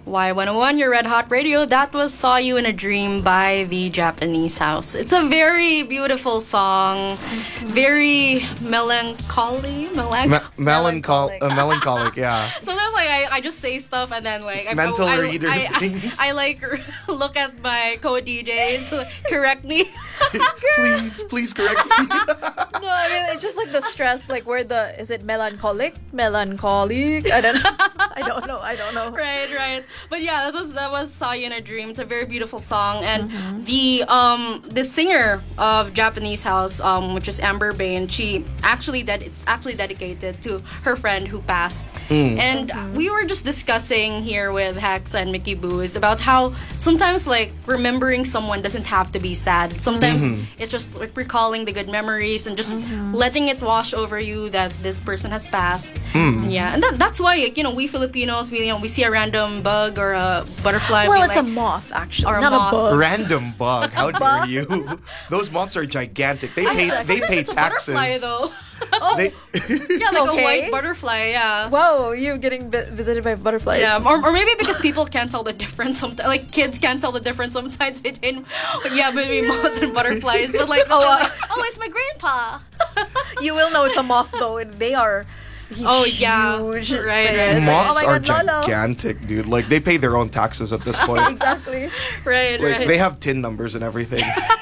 Y101, your Red Hot Radio. That was Saw You in a Dream by the Japanese House. It's a very beautiful song. Very melancholy. Melancholic, yeah. So there's like, I just say stuff and then like... Mental reader things. I like look at my co-DJs to correct me. Please correct me. No, I mean, it's just like the stress, like where is it melancholic? Melancholic? I don't know. Right. But yeah, that was Saw You in a Dream. It's a very beautiful song. And the singer of Japanese House, which is Amber Bain, it's actually dedicated to her friend who passed. And we were just discussing here with Hex and Mickey Boo's about how sometimes like remembering someone doesn't have to be sad. Sometimes it's just like recalling the good memories and just letting it wash over you that this person has passed. Yeah, and that's why, like, we Filipinos, we see a random bug or a butterfly. Well, it's a moth, actually, or not a bug. Random bug. How dare you? Those moths are gigantic. They pay it's taxes. A butterfly, though. Yeah, like a white butterfly. Yeah. Whoa, you're getting visited by butterflies. Yeah, or maybe because people can't tell the difference. Sometimes, like kids can't tell the difference sometimes between moths and butterflies. But like, it's my grandpa. You will know it's a moth though, and they are. Huge. Right. Moths like, are gigantic, dude. Like, they pay their own taxes at this point. Exactly. Right. They have TIN numbers and everything.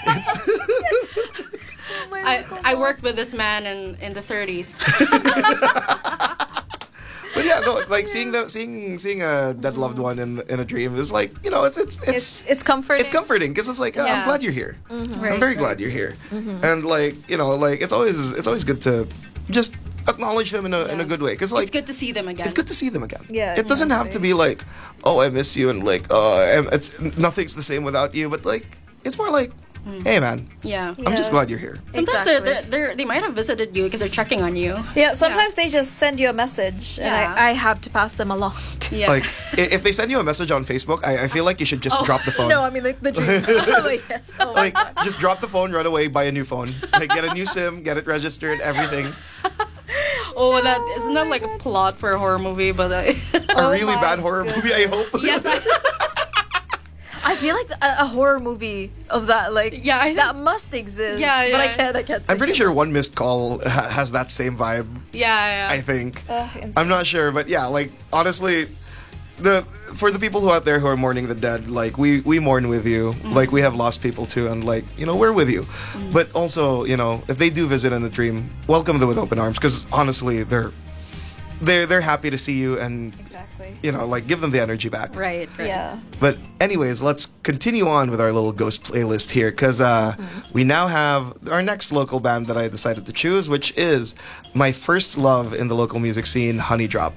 I worked with this man in the 30s. But yeah, no, like seeing a dead loved one in a dream is like, it's comforting. It's comforting because it's like, I'm glad you're here. I'm very glad you're here. And like, it's always good to just acknowledge them in a good way, because like it's good to see them again. Yeah, it doesn't have to be like, oh, I miss you, and like, it's nothing's the same without you, but like it's more like, hey man, I'm just glad you're here. Sometimes they might have visited you because they're checking on you. Yeah, sometimes they just send you a message and I have to pass them along. Yeah. Like if they send you a message on Facebook, I feel like you should just drop the phone. No, I mean like the dream. Yes. Like just drop the phone, run away, buy a new phone, like get a new SIM, get it registered, everything. Oh, isn't that like a plot for a horror movie? But a really bad horror movie, I hope. Yes. I feel like a horror movie of that, like, that must exist. Yeah. But I can't. I'm pretty sure One Missed Call has that same vibe. Yeah. I think. I'm not sure, but yeah, like honestly, for the people out there who are mourning the dead, like we mourn with you. Like we have lost people too, and like we're with you. But also, if they do visit in the dream, welcome them with open arms, because honestly, they're happy to see you, and like give them the energy back. Right. Yeah. But anyways, let's continue on with our little ghost playlist here, because we now have our next local band that I decided to choose, which is my first love in the local music scene, Honey Drop.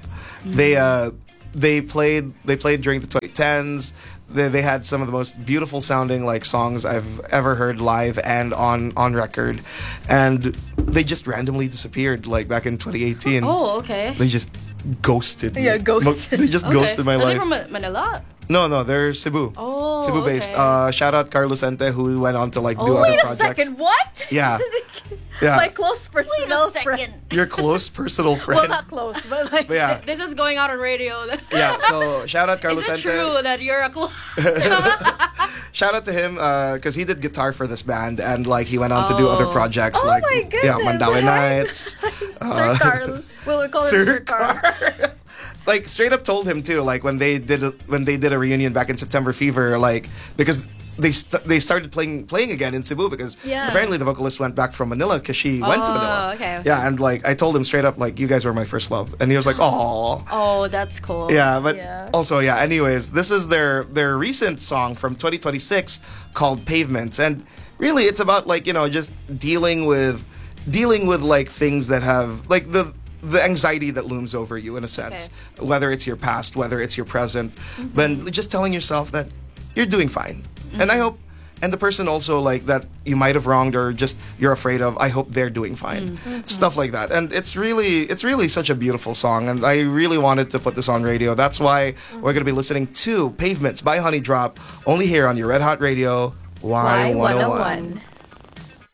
They played during the 2010s. They had some of the most beautiful sounding like songs I've ever heard live and on record, and they just randomly disappeared like back in 2018. Oh, okay. They just ghosted me. Yeah, ghosted. They just ghosted my life. Are they from Manila? No, they're Cebu. Oh, Cebu based. okay. Shout out Carlos Ente, who went on to like do other Wait a projects. second, what? Yeah. My close personal Wait a friend. second. Your close personal friend. Well, not close, but like. But yeah. This is going out on radio. Yeah, so shout out Carlos Is it Ente. true that you're a close? Shout out to him because he did guitar for this band, and like he went on to do other projects like my goodness. Mandawi Nights. Sir Carl. Well, we call him Sir Carl. Like straight up told him too, like when they did a reunion back in September Fever, like because they started playing again in Cebu, because apparently the vocalist went back from Manila because she went to Manila. Okay. Yeah, and like I told him straight up, like, you guys were my first love, and he was like, "Oh." Oh, that's cool. Yeah, but also anyways, this is their recent song from 2026 called Pavements, and really it's about like just dealing with like things that have like the anxiety that looms over you in a sense, whether it's your past, whether it's your present, but just telling yourself that you're doing fine. And I hope, and the person also like that you might have wronged or just you're afraid of, I hope they're doing fine. Stuff like that. And it's really such a beautiful song, and I really wanted to put this on radio. That's why we're going to be listening to Pavements by Honey Drop, only here on your Red Hot Radio, Y101.